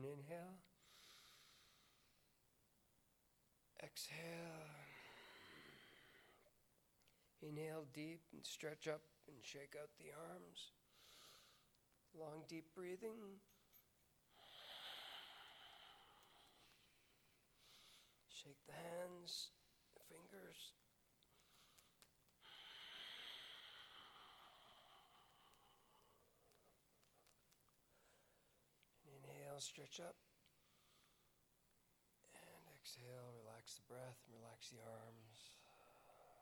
inhale. Exhale. Inhale deep and stretch up and shake out the arms. Long, deep breathing. Shake the hands, the fingers. And inhale, stretch up. And exhale, relax the breath and relax the arms.